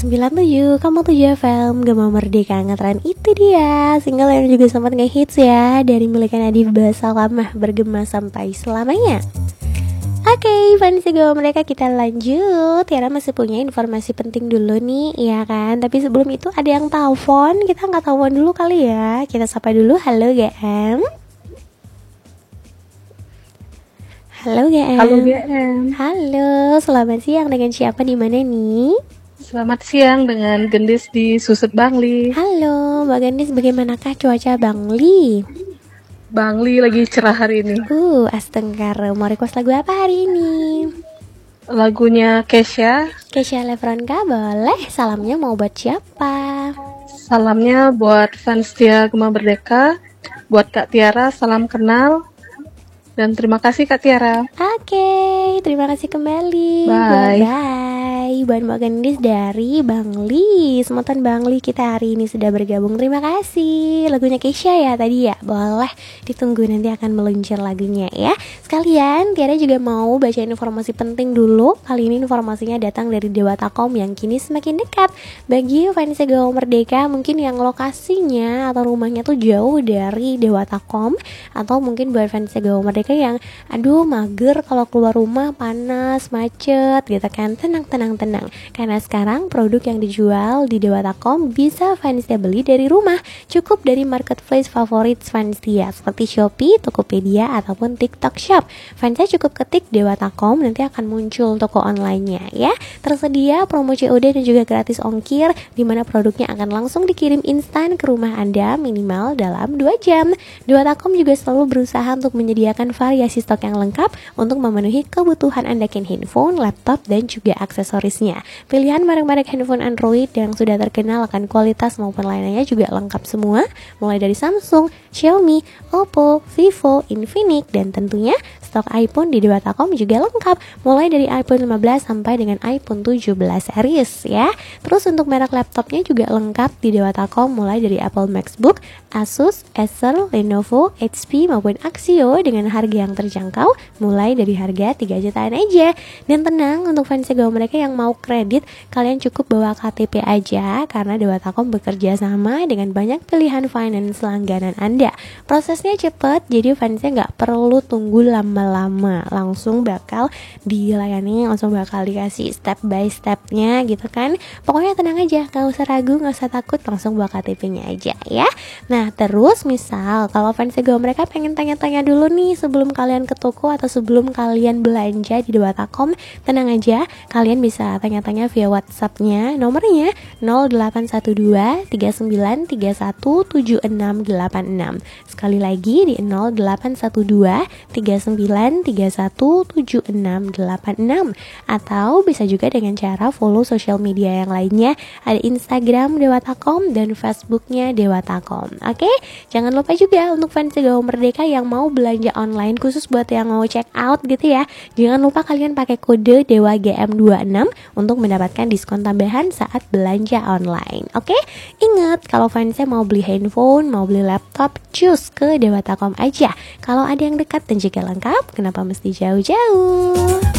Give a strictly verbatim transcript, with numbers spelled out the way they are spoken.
sembilan tujuh koma tujuh F M Gema Merdeka Ngetren. Itu dia single yang juga sempat ngehits ya, dari milik Nadif Basalamah, Bergema Sampai Selamanya. Oke, okay, fans Gema Merdeka, kita lanjut. Tiara masih punya informasi penting dulu nih, ya kan? Tapi sebelum itu ada yang telepon. Kita nggak telepon dulu kali ya. Kita sapa dulu. Halo G M. Halo G M. Halo G M. Halo, selamat siang. Dengan siapa di mana nih? Selamat siang, dengan Gendis di Suset Bangli. Halo Mbak Gendis, bagaimanakah cuaca Bangli? Bangli lagi cerah hari ini. Uh, astengkar. Mau request lagu apa hari ini? Lagunya Kesha. Kesha Levronka, boleh. Salamnya mau buat siapa? Salamnya buat fans Tia Gema Merdeka, buat Kak Tiara, salam kenal. Dan terima kasih Kak Tiara. Oke, okay, terima kasih kembali. Bye. Bye. Buat Mbak Gendis dari Bangli, Semutan Bangli kita hari ini sudah bergabung. Terima kasih. Lagunya Kesha ya tadi ya. Boleh ditunggu, nanti akan meluncur lagunya ya. Sekalian Tiara juga mau bacain informasi penting dulu. Kali ini informasinya datang dari Dewatakom yang kini semakin dekat. Bagi fans Gema Merdeka mungkin yang lokasinya atau rumahnya tuh jauh dari Dewatakom, atau mungkin buat fans Gema Merdeka yang aduh mager kalau keluar rumah, panas, macet gitu kan. Tenang, tenang, tenang, karena sekarang produk yang dijual di Dewatakom bisa fansnya beli dari rumah. Cukup dari marketplace favorit fansnya seperti Shopee, Tokopedia, ataupun TikTok Shop. Fansnya cukup ketik Dewatakom, nanti akan muncul toko online-nya ya. Tersedia promo C O D dan juga gratis ongkir, dimana produknya akan langsung dikirim instan ke rumah Anda minimal dalam dua jam. Dewatakom juga selalu berusaha untuk menyediakan variasi stok yang lengkap untuk memenuhi kebutuhan Anda kin handphone, laptop, dan juga aksesorisnya. Pilihan merek-merek handphone Android yang sudah terkenal akan kualitas maupun layanannya juga lengkap semua, mulai dari Samsung, Xiaomi, Oppo, Vivo, Infinix, dan tentunya stok iPhone di Dewatakom juga lengkap, mulai dari iPhone lima belas sampai dengan iPhone tujuh belas series ya. Terus untuk merek laptopnya juga lengkap di Dewatakom, mulai dari Apple MacBook, Asus, Acer, Lenovo, H P maupun Axio dengan harga yang terjangkau, mulai dari harga tiga jutaan aja. Dan tenang, untuk fans Gema Merdeka yang mau kredit, kalian cukup bawa K T P aja, karena Dewatakom bekerja sama dengan banyak pilihan finance langganan Anda. Prosesnya cepat, jadi fansnya nggak perlu tunggu lama-lama, langsung bakal dilayani, langsung bakal dikasih step by stepnya gitu kan. Pokoknya tenang aja, nggak usah ragu, nggak usah takut, langsung bawa K T P-nya aja ya. Nah terus misal kalau fans Gema Merdeka pengen tanya-tanya dulu nih sebelum kalian ke toko atau sebelum kalian belanja di Dewatakom, tenang aja, kalian bisa tanya-tanya via WhatsApp-nya. Nomornya nol delapan satu dua tiga sembilan tiga satu tujuh enam delapan enam. Sekali lagi di nol delapan satu dua tiga sembilan tiga satu tujuh enam delapan enam. Atau bisa juga dengan cara follow sosial media yang lainnya. Ada Instagram Dewatakom dan Facebooknya Dewatakom. Oke, jangan lupa juga untuk fans Gema Merdeka yang mau belanja online, khusus buat yang mau check out gitu ya, jangan lupa kalian pakai kode Dewa G M dua puluh enam untuk mendapatkan diskon tambahan saat belanja online. Oke, ingat kalau fansnya mau beli handphone, mau beli laptop, cus ke Dewatakom aja. Kalau ada yang dekat dan juga lengkap, kenapa mesti jauh-jauh?